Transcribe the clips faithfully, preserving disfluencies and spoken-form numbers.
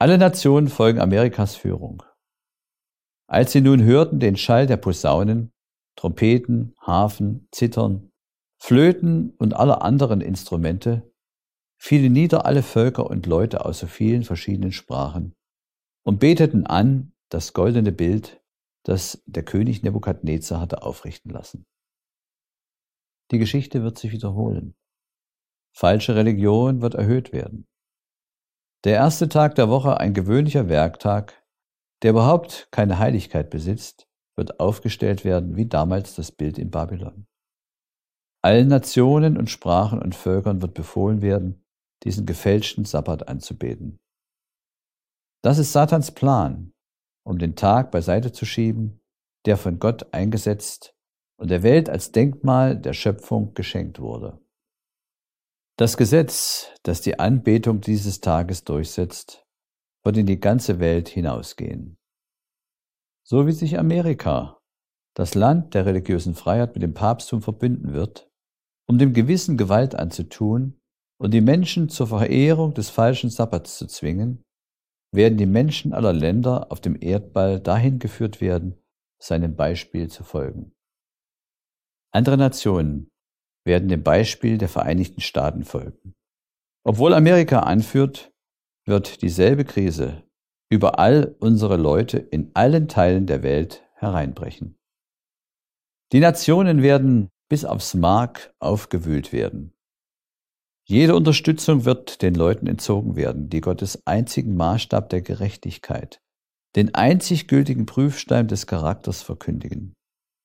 Alle Nationen folgen Amerikas Führung. Als sie nun hörten den Schall der Posaunen, Trompeten, Harfen, Zithern, Flöten und aller anderen Instrumente, fielen nieder alle Völker und Leute aus so vielen verschiedenen Sprachen und beteten an das goldene Bild, das der König Nebukadnezar hatte aufrichten lassen. Die Geschichte wird sich wiederholen. Falsche Religion wird erhöht werden. Der erste Tag der Woche, ein gewöhnlicher Werktag, der überhaupt keine Heiligkeit besitzt, wird aufgestellt werden wie damals das Bild in Babylon. Allen Nationen und Sprachen und Völkern wird befohlen werden, diesen gefälschten Sabbat anzubeten. Das ist Satans Plan, um den Tag beiseite zu schieben, der von Gott eingesetzt und der Welt als Denkmal der Schöpfung geschenkt wurde. Das Gesetz, das die Anbetung dieses Tages durchsetzt, wird in die ganze Welt hinausgehen. So wie sich Amerika, das Land der religiösen Freiheit, mit dem Papsttum verbünden wird, um dem Gewissen Gewalt anzutun und die Menschen zur Verehrung des falschen Sabbats zu zwingen, werden die Menschen aller Länder auf dem Erdball dahin geführt werden, seinem Beispiel zu folgen. Andere Nationen werden dem Beispiel der Vereinigten Staaten folgen. Obwohl Amerika anführt, wird dieselbe Krise über all unsere Leute in allen Teilen der Welt hereinbrechen. Die Nationen werden bis aufs Mark aufgewühlt werden. Jede Unterstützung wird den Leuten entzogen werden, die Gottes einzigen Maßstab der Gerechtigkeit, den einzig gültigen Prüfstein des Charakters verkündigen.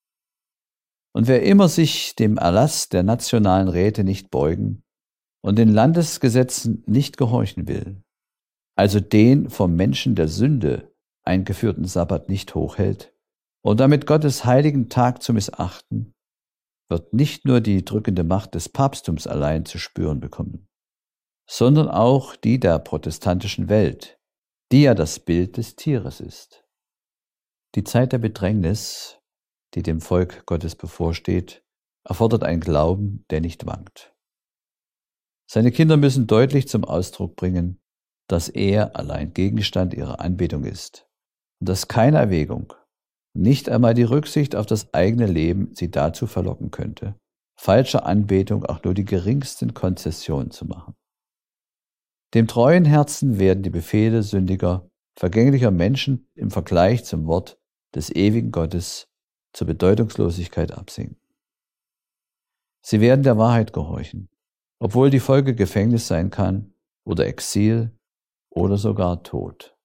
Und wer immer sich dem Erlass der nationalen Räte nicht beugen und den Landesgesetzen nicht gehorchen will, also den vom Menschen der Sünde eingeführten Sabbat nicht hochhält und damit Gottes heiligen Tag zu missachten, wird nicht nur die drückende Macht des Papsttums allein zu spüren bekommen, sondern auch die der protestantischen Welt, die ja das Bild des Tieres ist. Die Zeit der Bedrängnis, die dem Volk Gottes bevorsteht, erfordert einen Glauben, der nicht wankt. Seine Kinder müssen deutlich zum Ausdruck bringen, dass er allein Gegenstand ihrer Anbetung ist und dass keine Erwägung, nicht einmal die Rücksicht auf das eigene Leben sie dazu verlocken könnte, falscher Anbetung auch nur die geringsten Konzessionen zu machen. Dem treuen Herzen werden die Befehle sündiger, vergänglicher Menschen im Vergleich zum Wort des ewigen Gottes zur Bedeutungslosigkeit absinken. Sie werden der Wahrheit gehorchen, obwohl die Folge Gefängnis sein kann oder Exil oder sogar Tod.